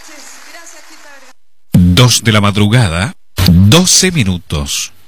noches. Gracias, Tita Vergara. 2 de la madrugada, 12 minutos.